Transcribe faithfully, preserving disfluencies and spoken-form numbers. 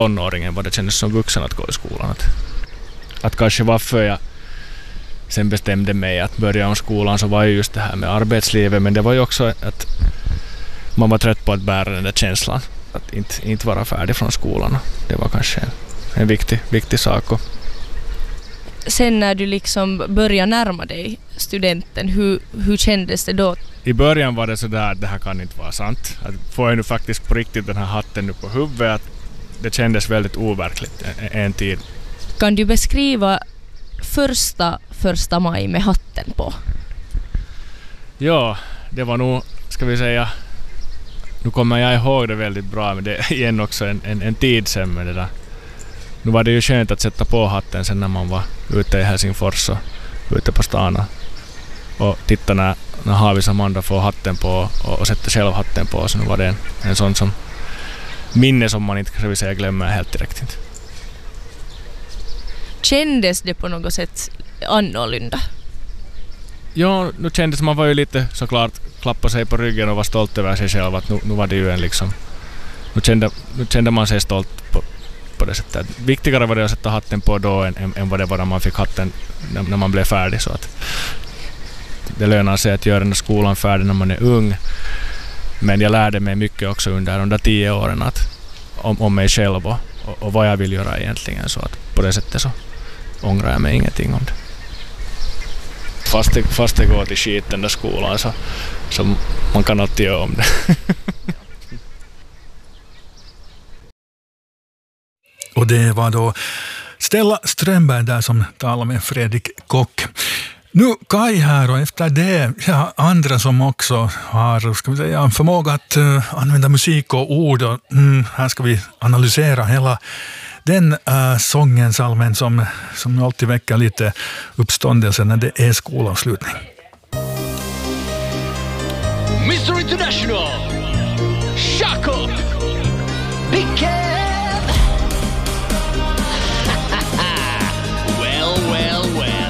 tonåringen vad det kändes som vuxen att gå i skolan. Att, att kanske varför jag sen bestämde mig att börja om skolan så var ju just det här med arbetslivet, men det var ju också att man var trött på att bära den där känslan. Att inte, inte vara färdig från skolan. Det var kanske en, en viktig, viktig sak. Och sen när du liksom började närma dig studenten, hur, hur kändes det då? I början var det sådär att det här kan inte vara sant. Att får jag nu faktiskt på riktigt den här hatten nu på huvudet, att det kändes väldigt overkligt en, en tid. Kan du beskriva första första maj med hatten på? Ja, det var nog, ska vi säga, nu kommer jag ihåg det väldigt bra, men det är igen också en, en, en tid sen med det där. Nu var det ju skönt att sätta på hatten sen när man var ute i Helsingfors och ute på stan och titta när, när Havis Amanda får hatten på och, och sätter själv hatten på, så nu var det en, en sån som minne som man inte, ska vi säga, glömmer helt direkt inte. Kändes det på något sätt annorlunda? Ja, nu kändes som man var ju lite såklart klappa sig på ryggen och var stolt över sig själv, att nu, nu var det ju en liksom, nu kände, nu kände man sig stolt på, på det sättet. Viktigare var det att sätta hatten på då än, än, än vad det var när man fick hatten när, när man blev färdig, så att det lönar sig att göra den skolan färdig när man är ung, men jag lärde mig mycket också under de där tio åren att, om, om mig själv och, och, och vad jag vill göra egentligen, så att på det sättet så ångrar jag mig ingenting om det. Fast det, fast det går till skit den där skolan, så, så man kan alltid göra om det. Och det var då Stella Strömberg där som talade med Fredrik Kock. Nu Kai här, och efter det ja, andra som också har, ska vi säga, förmåga att uh, använda musik och ord. Och, mm, här ska vi analysera hela den uh, sången, salmen som, som alltid väcker lite uppståndelse när det är skolavslutning. mister International, Shaka